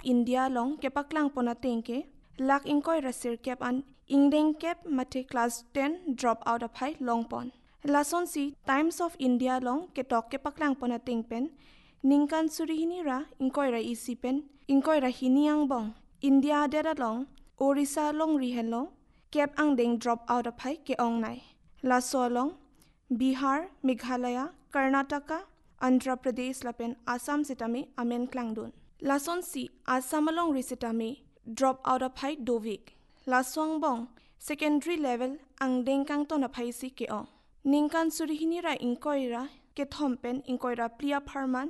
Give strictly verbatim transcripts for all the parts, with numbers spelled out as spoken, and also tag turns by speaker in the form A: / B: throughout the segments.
A: India long ke paklang pona tengke lak ingkoi rasir kep an ingdeng kep mate class ten drop out of high long pon. Lason si Times of India long ke tok ke paklang pona tengpen ningkan suri hini ra ingkoi ra isi pen ingkoi ra hiniang bong India dera long Orissa long rihen long kep ang deng drop out of high ke ong nai. Laso long Bihar, Meghalaya, Karnataka, Andhra Pradesh lapen Assam sitami amen klangdun. Lason si Assam along risitami drop out of high dovik. Lasong bong secondary level ang dengkang ton aphay si ke ong. Ningkan surihini ra inkoira ke thompen inkoira plia pharman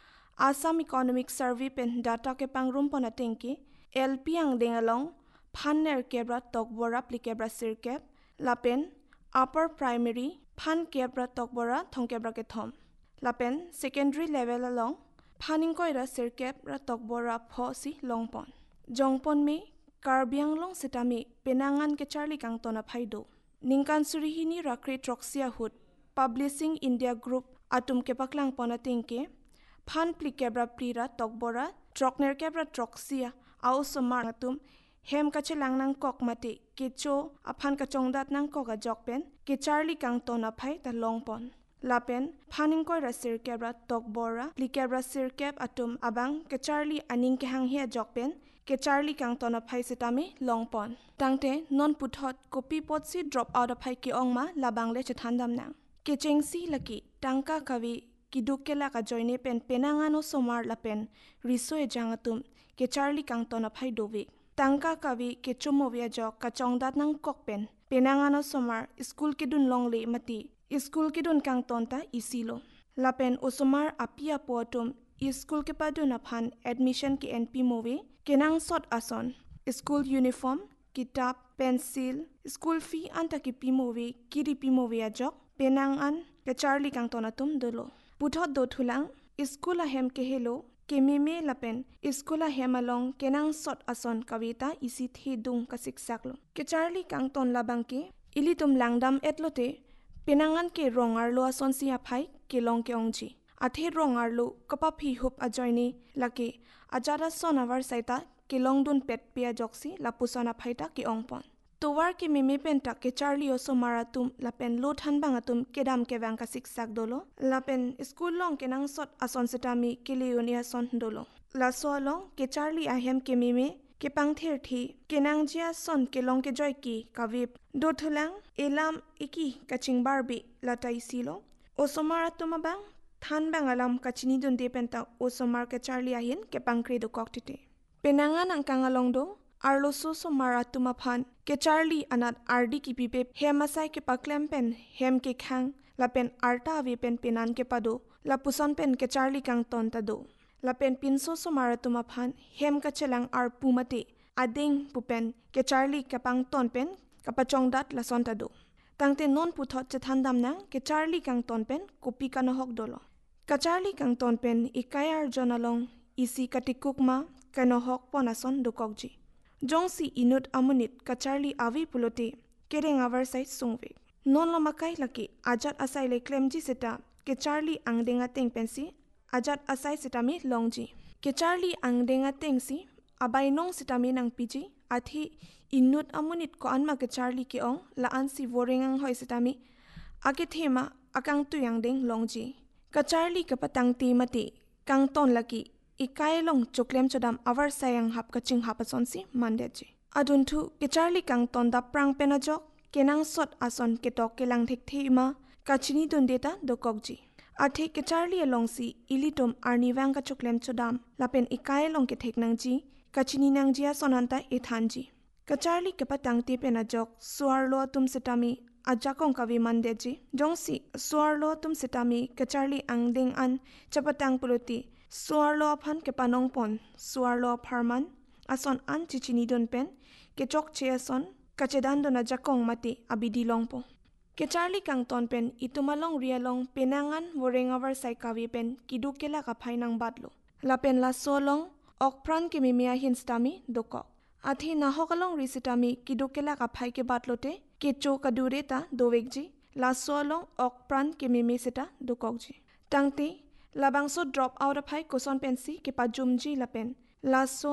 A: Assam Economic Survey pen data ke pangrum pon atengki L P ang dengalong phanner kebra tokbora plikebra sirkep lapen upper primary phan kebra tokbora thongkebra ke thom. Lapen secondary level along phaning koira sirkep ra tokbora pho si longpon. Jongpon me Karbiang long sitami penangan ke Charlie kang tona phaido. Ningkan surihini ra kre troxia hut Publishing India Group atum ke paklang pona tengke phan plikebra plira tokbora trokner kebra troxia au somar atum hem kache langnang kok mate kecho aphan kachongdat nang koga jokpen ke Charlie kang tona phai ta longpon. Lapen phaning koi rasir kebra tokbora plikebra sirkep atum abang ke Charlie aning ke hang hia jokpen ke Charlie kang tona phai sitami longpon. Tangte non puthot kopi pot si drop out of phai ke ongma labang le chathandam nang. Ke chengsi laki tangka kavi kidukela ka joine pen penangano somar lapen riso e jangatum ke Charlie kang tona phai dovi. Tangka kavi ke chumovia jok ka chongdat nang kokpen penangano somar school kidun longle mati school kidun kang tonta isilo. Lapen osomar apia potum school ke padun aphan admission ke N P movie kenang sot ason school uniform kitab pencil school fee anta ki pi movie kiri pi movie ajok penang an ke Charlie kang tonatum dolo. Puthot do thulang school ahem ke helo ke meme lapen school ahem along kenang sot ason kavita isi the dung ka siksaklo. Ke Charlie kang ton labang ke ilitum langdam etlote penangan ke rongar lo ason si aphai ke long ke ongji. Athe rongar lo kapap hi hup ajoini lake ajara sonavar saita ke long dun pet pia joksi lapusana phaita ke ongpon. Towar ke meme penta ke Charlie oso maratum lapen lo than bangatum kedam ke bang ka siksak dolo lapen school long ke nang sot ason setami ke leonia son dolo. Laso long ke Charlie ahem ke meme ke pangther thi kenang jia son ke long ke joy ki kavip do thulang elam iki kaching barbi latai silo osomara tumabang than bang alam kachini dun de penta osomar ke Charlie ahin ke pangkre do koktite penangan ang kangalong do arloso somara tumaphan ke Charlie anat ardi ki pipe hemasai ke paklem pen hem ke khang lapen arta ave pen penan ke pado lapusan pen ke Charlie kang ton ta do. Lapen pinso somara tumaphan hem ka chelang ar pumate adeng pupen ke Charlie kapang ton pen kapachong dat la sontado. Tangte non puthot chathandam nang ke Charlie kang ton pen kopi kanohok dolo. Ka Charlie kang ton pen ikayar jonalong isi katikukma kanohok ponason dukokji. Jong si inut amunit ka Charlie avi pulote kereng avar sai sungve. Non lomakai laki ajat asai le klemji seta ke Charlie ang denga teng pensi ajat asai sitami longji. Ke Charlie ang denga tengsi abay nong sitami nang piji athi inut amunit ko anma ke Charlie ke ong laan si vorengang hoy sitami ake thema akang tuyang deng longji. Ka Charlie ka patang ti mati kang ton laki ikai long choklem chodam avar sayang hap kaching hapason si mandeji. Adun thu ke Charlie kang ton da prang penajok kenang sot ason ke tok ke lang thek thema kachini dun data dokokji. Athe ke Charlie along si ilitum arniwang ka choklem chodam lapen ikai long ke thek nangji kachini nangjia sonanta ethanji. Ka Charlie ke patang ti penajok suar lo tum sitami ajakong kavi mandeji jong si suar lo tum sitami ka Charlie ang ding an chapatang puluti suar lo aphan ke panong pon suar lo pharman ason an chichini don pen ke chok che ason kachedan don ajakong mati abidi longpo. Ke Charlie kang ton pen itumalong rialong penangan worengavar sai kavi pen kidukela ka phainang batlo. Lapen la solong okpran ke mimia hinstami dokok. Athi nahokalong risitami kidukela ka phai ke batlote ke cho kadure ta dovekji la solong okpran ke mimi sita dokokji. Tangti labangso drop out of phai koson pensi ke pajumji lapen la so